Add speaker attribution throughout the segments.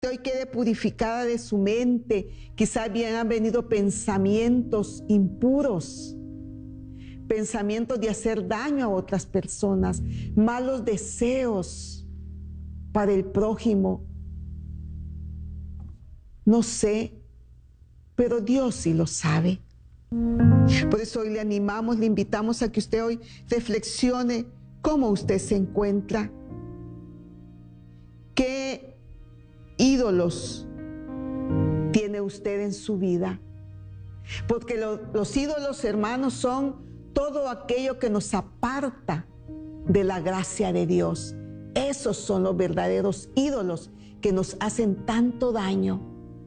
Speaker 1: usted hoy quede purificada de su mente. Quizás bien han venido pensamientos impuros, pensamientos de hacer daño a otras personas, malos deseos para el prójimo. No sé, pero Dios sí lo sabe. Por eso hoy le animamos, le invitamos a que usted hoy reflexione cómo usted se encuentra. ¿Qué ídolos tiene usted en su vida? Porque los ídolos, hermanos, son todo aquello que nos aparta de la gracia de Dios. Esos son los verdaderos ídolos que nos hacen tanto daño,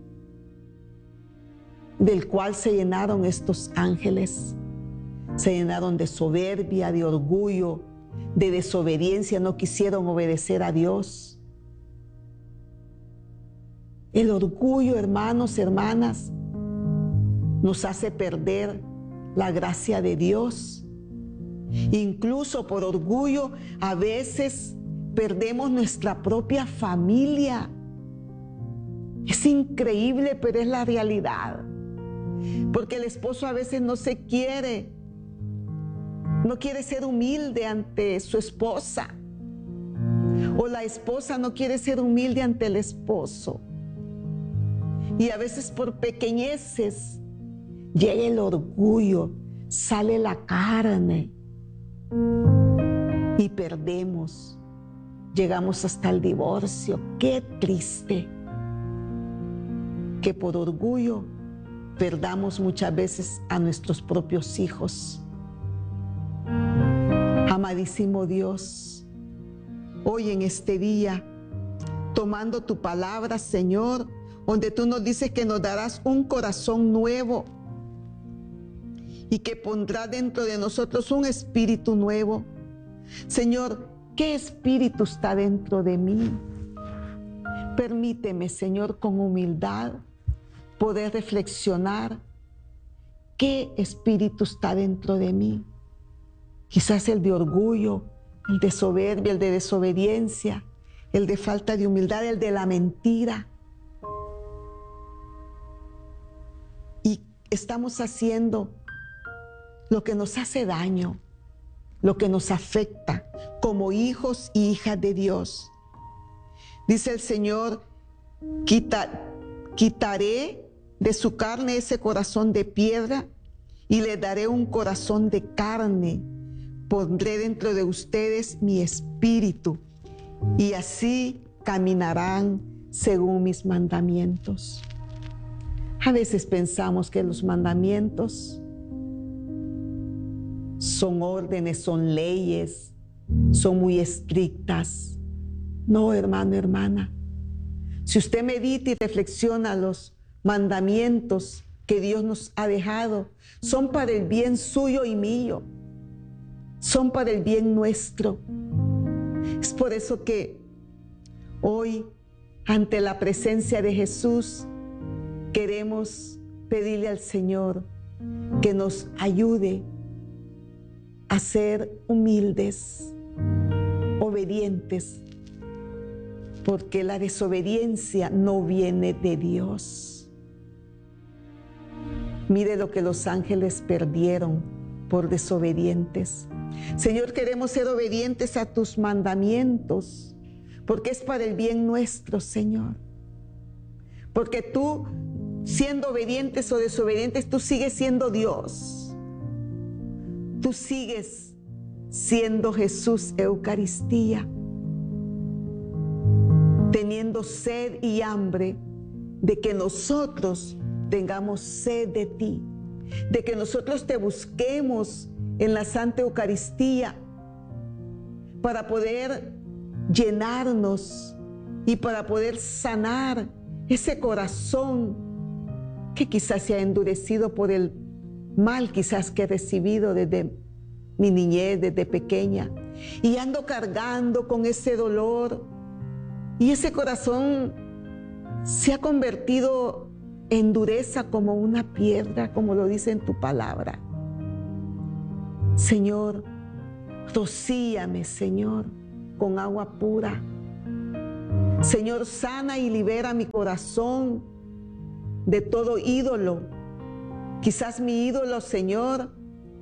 Speaker 1: del cual se llenaron estos ángeles. Se llenaron de soberbia, de orgullo, de desobediencia, no quisieron obedecer a Dios. El orgullo, hermanos, hermanas, nos hace perder la gracia de Dios. Incluso por orgullo, a veces perdemos nuestra propia familia. Es increíble, pero es la realidad. Porque el esposo a veces no quiere ser humilde ante su esposa. O la esposa no quiere ser humilde ante el esposo. Y a veces por pequeñeces llega el orgullo, sale la carne y perdemos. Llegamos hasta el divorcio. Qué triste que por orgullo perdamos muchas veces a nuestros propios hijos. Amadísimo Dios, hoy en este día, tomando tu palabra, Señor, donde tú nos dices que nos darás un corazón nuevo y que pondrás dentro de nosotros un espíritu nuevo. Señor, ¿qué espíritu está dentro de mí? Permíteme, Señor, con humildad, poder reflexionar qué espíritu está dentro de mí. Quizás el de orgullo, el de soberbia, el de desobediencia, el de falta de humildad, el de la mentira. Y estamos haciendo lo que nos hace daño, lo que nos afecta como hijos y hijas de Dios. Dice el Señor, quitaré de su carne ese corazón de piedra y le daré un corazón de carne. Pondré dentro de ustedes mi espíritu y así caminarán según mis mandamientos. A veces pensamos que los mandamientos son órdenes, son leyes, son muy estrictas. No, hermano, hermana. Si usted medita y reflexiona los mandamientos que Dios nos ha dejado, son para el bien suyo y mío. Son para el bien nuestro. Es por eso que hoy, ante la presencia de Jesús, queremos pedirle al Señor que nos ayude a ser humildes, obedientes, porque la desobediencia no viene de Dios. Mire lo que los ángeles perdieron por desobedientes. Señor, queremos ser obedientes a tus mandamientos, porque es para el bien nuestro, Señor. Porque tú, siendo obedientes o desobedientes, tú sigues siendo Dios. Tú sigues siendo Jesús Eucaristía, teniendo sed y hambre de que nosotros tengamos sed de ti, de que nosotros te busquemos en la Santa Eucaristía para poder llenarnos y para poder sanar ese corazón que quizás se ha endurecido por el mal quizás que he recibido desde mi niñez, desde pequeña, y ando cargando con ese dolor y ese corazón se ha convertido en dureza como una piedra, como lo dice en tu palabra. Señor, rocíame, Señor, con agua pura. Señor, sana y libera mi corazón de todo ídolo. Quizás mi ídolo, Señor,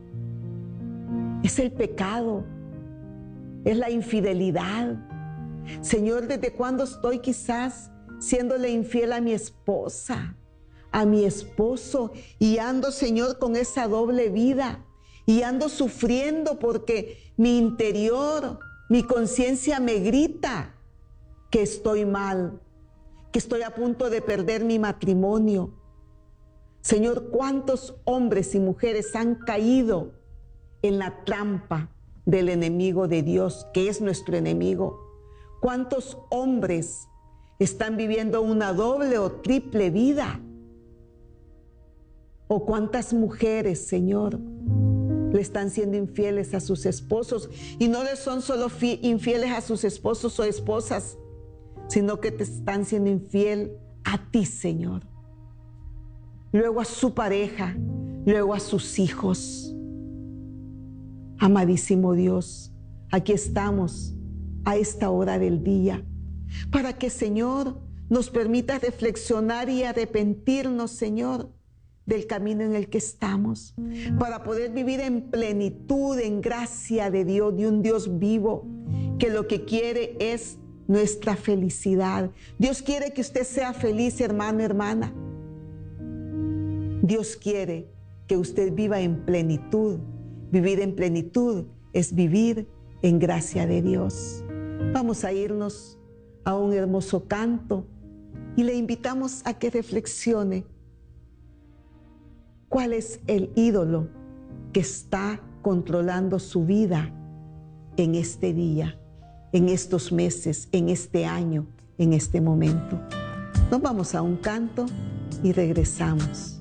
Speaker 1: es el pecado, es la infidelidad. Señor, ¿desde cuándo estoy quizás siéndole infiel a mi esposa, a mi esposo? Y ando, Señor, con esa doble vida. Y ando sufriendo porque mi interior, mi conciencia me grita que estoy mal, que estoy a punto de perder mi matrimonio. Señor, ¿cuántos hombres y mujeres han caído en la trampa del enemigo de Dios, que es nuestro enemigo? ¿Cuántos hombres están viviendo una doble o triple vida? ¿O cuántas mujeres, Señor, le están siendo infieles a sus esposos? Y no les son solo infieles a sus esposos o esposas, sino que te están siendo infiel a ti, Señor. Luego a su pareja, luego a sus hijos. Amadísimo Dios, aquí estamos a esta hora del día, para que, Señor, nos permita reflexionar y arrepentirnos, Señor, del camino en el que estamos, para poder vivir en plenitud, en gracia de Dios, de un Dios vivo, que lo que quiere es nuestra felicidad. Dios quiere que usted sea feliz, hermano, hermana. Dios quiere que usted viva en plenitud. Vivir en plenitud es vivir en gracia de Dios. Vamos a irnos a un hermoso canto y le invitamos a que reflexione cuál es el ídolo que está controlando su vida en este día, en estos meses, en este año, en este momento. Nos vamos a un canto y regresamos.